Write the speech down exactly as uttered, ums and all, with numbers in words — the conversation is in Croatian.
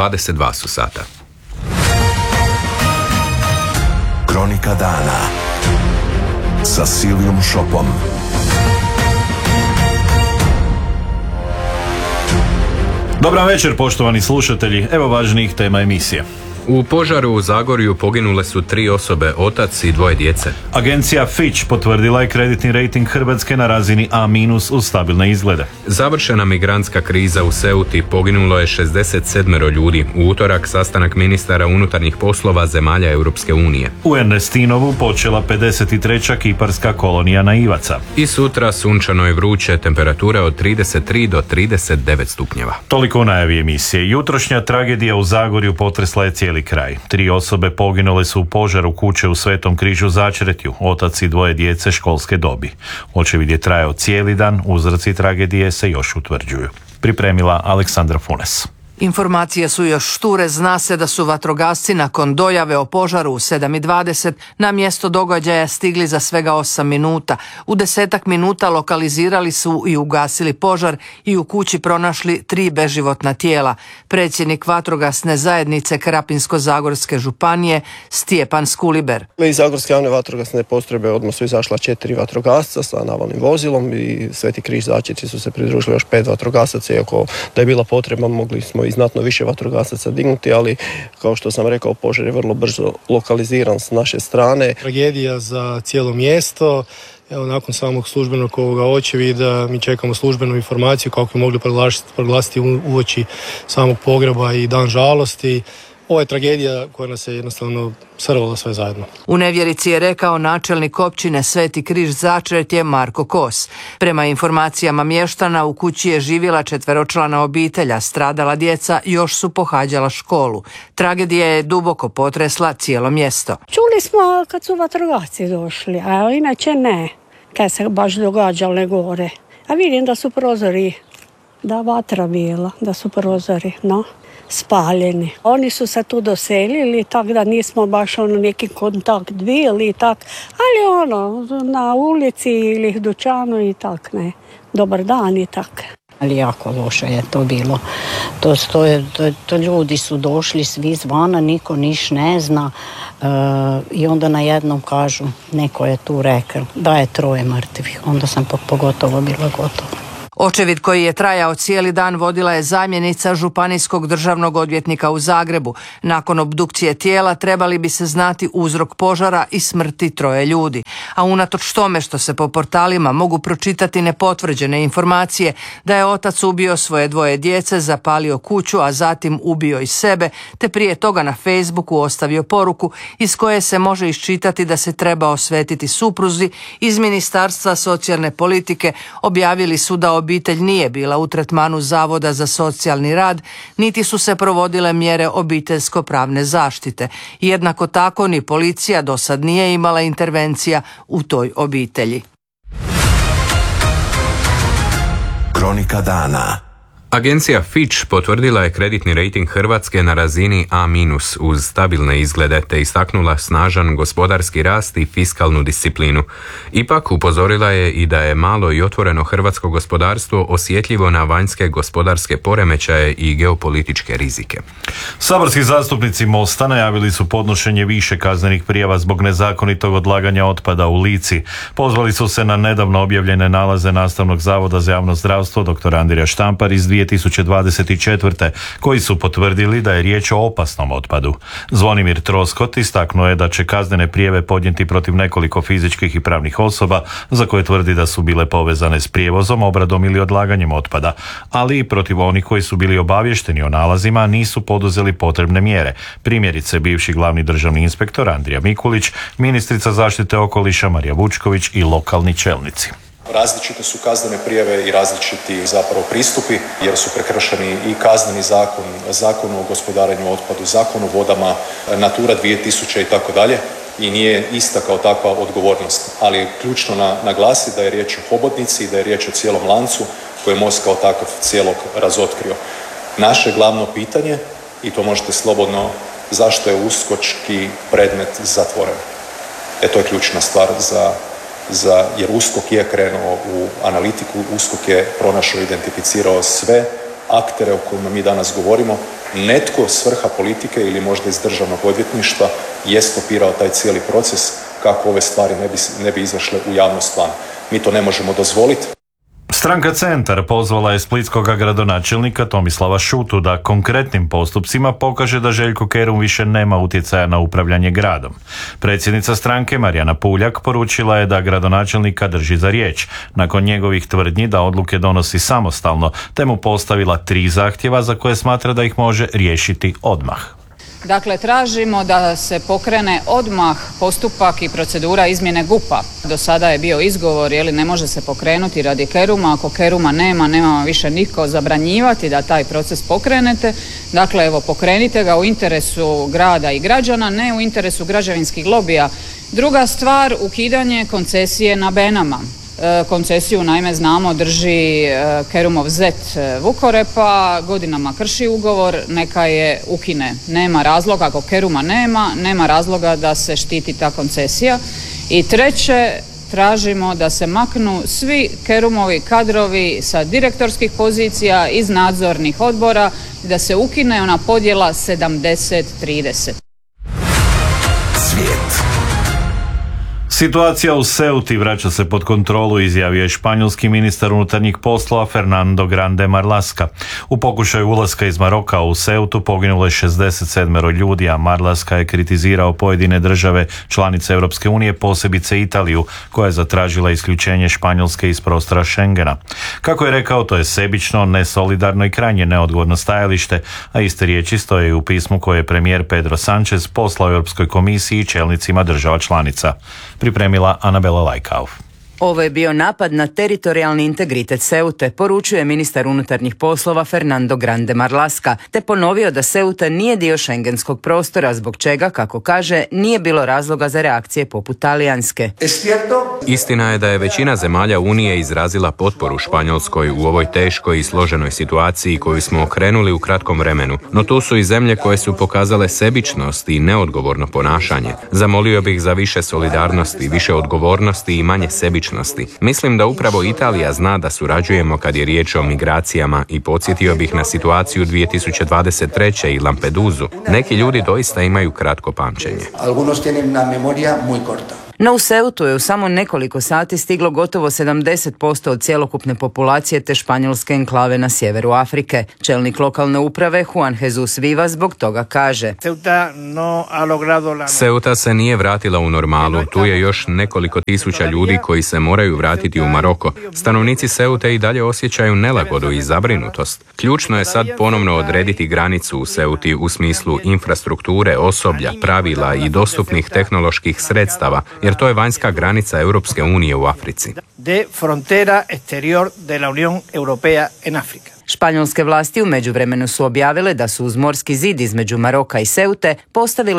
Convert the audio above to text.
dvadeset dva su sata. Kronika dana sa Silijom Šopom. Dobar večer, poštovani slušatelji. Evo važnijih tema emisije. U požaru u Zagorju poginule su tri osobe, otac i dvoje djece. Agencija Fitch potvrdila je kreditni rejting Hrvatske na razini A minus uz stabilne izglede. Završena migrantska kriza u Ceuti, poginulo je šezdeset sedam ljudi. U utorak sastanak ministara unutarnjih poslova zemalja Europske unije. U Ernestinovu počela pedeset treća kiparska kolonija naivaca. I sutra sunčano i vruće, temperatura od trideset tri do trideset devet stupnjeva. Toliko u najavi emisije. Jutrošnja tragedija u Zagorju potresla je cijeli kraj. Tri osobe poginule su u požaru kuće u Svetom Križu Začretju, otac i dvoje djece školske dobi. Očevid je trajao cijeli dan, uzroci tragedije se još utvrđuju. Pripremila Aleksandra Funes. Informacije su još šture, zna se da su vatrogasci nakon dojave o požaru u sedam i dvadeset na mjesto događaja stigli za svega osam minuta. U desetak minuta lokalizirali su i ugasili požar i u kući pronašli tri beživotna tijela. Predsjednik vatrogasne zajednice Krapinsko-zagorske županije Stjepan Skuliber. Iz Zagorske javne vatrogasne postrojbe odmah su izašla četiri vatrogasca sa navalnim vozilom i Sveti Križ Začretju su se pridružili još pet vatrogasaca, iako da je bila potreba mogli smo i znatno više vatrogasaca dignuti, ali kao što sam rekao, požar je vrlo brzo lokaliziran s naše strane. Tragedija za cijelo mjesto. Evo, nakon samog službenog ovoga očevida mi čekamo službenu informaciju kako bi mogli proglasiti, proglasiti uoči samog pogreba i dan žalosti. Ovo je tragedija koja nas je jednostavno srvala sve zajedno. U nevjerici je rekao načelnik općine Sveti Križ Začretje Marko Kos. Prema informacijama mještana u kući je živjela četveročlana obitelja, stradala djeca još su pohađala školu. Tragedija je duboko potresla cijelo mjesto. Čuli smo kad su vatrogasci došli, a inače ne, kad se baš događale gore. A vidim da su prozori, da vatra bila, da su prozori, no. spaljeni. Oni su se tu doselili, tako da nismo baš ono neki kontakt bili i tak, ali ono, na ulici ili dućanu i tak, ne. Dobar dan i tak. Ali jako loše je to bilo. To, to, to, to ljudi su došli svi izvana, niko niš ne zna e, i onda na jednom kažu, neko je tu rekao da je troje mrtvih. Onda sam pogotovo bila gotova. Očevid koji je trajao cijeli dan vodila je zamjenica županijskog državnog odvjetnika u Zagrebu. Nakon obdukcije tijela trebali bi se znati uzrok požara i smrti troje ljudi. A unatoč tome što se po portalima mogu pročitati nepotvrđene informacije da je otac ubio svoje dvoje djece, zapalio kuću, a zatim ubio i sebe, te prije toga na Facebooku ostavio poruku iz koje se može iščitati da se treba osvetiti supruzi, iz Ministarstva socijalne politike objavili su da obitelj nije bila u tretmanu Zavoda za socijalni rad, niti su se provodile mjere obiteljsko-pravne zaštite. Jednako tako ni policija do sad nije imala intervencija u toj obitelji. Kronika dana. Agencija Fitch potvrdila je kreditni rejting Hrvatske na razini A minus uz stabilne izglede te istaknula snažan gospodarski rast i fiskalnu disciplinu. Ipak upozorila je i da je malo i otvoreno hrvatsko gospodarstvo osjetljivo na vanjske gospodarske poremećaje i geopolitičke rizike. Saborski zastupnici Mosta najavili su podnošenje više kaznenih prijava zbog nezakonitog odlaganja otpada u Lici. Pozvali su se na nedavno objavljene nalaze Nastavnog zavoda za javno zdravstvo dr. Andrija Štampar iz dvije tisuće dvadeset četvrte koji su potvrdili da je riječ o opasnom otpadu. Zvonimir Troskot istaknuo je da će kaznene prijave podnijeti protiv nekoliko fizičkih i pravnih osoba za koje tvrdi da su bile povezane s prijevozom, obradom ili odlaganjem otpada, ali i protiv onih koji su bili obavješteni o nalazima, a nisu poduzeli potrebne mjere. Primjerice bivši glavni državni inspektor Andrija Mikulić, ministrica zaštite okoliša Marija Vučković i lokalni čelnici. Različite su kaznene prijave i različiti zapravo pristupi jer su prekršeni i kazneni zakon, zakon o gospodarenju otpadu, zakon o vodama, Natura dvije tisuće i tako dalje i nije ista kao takva odgovornost. Ali je ključno na, naglasiti da je riječ o hobotnici i da je riječ o cijelom lancu koji je Most kao takav cijelog razotkrio. Naše glavno pitanje, i to možete slobodno, zašto je uskočki predmet zatvoren? E to je ključna stvar za Za, jer USKOK je krenuo u analitiku, USKOK je pronašao i identificirao sve aktere o kojima mi danas govorimo, netko s vrha politike ili možda iz državnog odvjetništva je stopirao taj cijeli proces kako ove stvari ne bi, ne bi izašle u javnost van. Mi to ne možemo dozvoliti. Stranka Centar pozvala je splitskog gradonačelnika Tomislava Šutu da konkretnim postupcima pokaže da Željko Kerum više nema utjecaja na upravljanje gradom. Predsjednica stranke Marijana Puljak poručila je da gradonačelnika drži za riječ nakon njegovih tvrdnji da odluke donosi samostalno, te mu postavila tri zahtjeva za koje smatra da ih može riješiti odmah. Dakle, tražimo da se pokrene odmah postupak i procedura izmjene G U P-a. Do sada je bio izgovor, je li ne može se pokrenuti radi Keruma, ako Keruma nema, nema više niko zabranjivati da taj proces pokrenete. Dakle, evo, pokrenite ga u interesu grada i građana, ne u interesu građevinskih lobija. Druga stvar, ukidanje koncesije na Benama. Koncesiju, naime, znamo, drži Kerumov zet Vukorepa, godinama krši ugovor, neka je ukine. Nema razloga, ako Keruma nema, nema razloga da se štiti ta koncesija. I treće, tražimo da se maknu svi Kerumovi kadrovi sa direktorskih pozicija iz nadzornih odbora i da se ukine ona podjela sedamdeset trideset. Svijet. Situacija u Ceuti vraća se pod kontrolu, izjavio je španjolski ministar unutarnjih poslova Fernando Grande Marlaska. U pokušaju ulaska iz Maroka u Ceutu poginulo je šezdeset sedam ljudi, a Marlaska je kritizirao pojedine države članice Europske unije, posebice Italiju, koja je zatražila isključenje Španjolske iz prostora Schengena. Kako je rekao, to je sebično, nesolidarno i krajnje neodgovorno stajalište, a iste riječi stoje i u pismu koje je premijer Pedro Sanchez poslao Europskoj komisiji i čelnicima država članica. Pripremila Anabela Lajkauf. Ovo je bio napad na teritorijalni integritet Ceute, poručuje ministar unutarnjih poslova Fernando Grande Marlaska, te ponovio da Ceuta nije dio šengenskog prostora, zbog čega, kako kaže, nije bilo razloga za reakcije poput talijanske. Istina je da je većina zemalja Unije izrazila potporu Španjolskoj u ovoj teškoj i složenoj situaciji koju smo okrenuli u kratkom vremenu, no tu su i zemlje koje su pokazale sebičnost i neodgovorno ponašanje. Zamolio bih za više solidarnosti, više odgovornosti i manje sebičnosti. Mislim da upravo Italija zna da surađujemo kad je riječ o migracijama i podsjetio bih na situaciju dvije tisuće dvadeset treće i Lampedusu. Neki ljudi doista imaju kratko pamćenje. No u Ceutu je u samo nekoliko sati stiglo gotovo sedamdeset posto od cjelokupne populacije te španjolske enklave na sjeveru Afrike. Čelnik lokalne uprave Juan Jesus Vivas zbog toga kaže: Ceuta se nije vratila u normalu, tu je još nekoliko tisuća ljudi koji se moraju vratiti u Maroko. Stanovnici Ceute i dalje osjećaju nelagodu i zabrinutost. Ključno je sad ponovno odrediti granicu u Ceuti u smislu infrastrukture, osoblja, pravila i dostupnih tehnoloških sredstava, jer to je vanjska granica Europske unije u Africi. Španjolske vlasti u međuvremenu su objavile da su uz morski zid između Maroka i Ceute postavile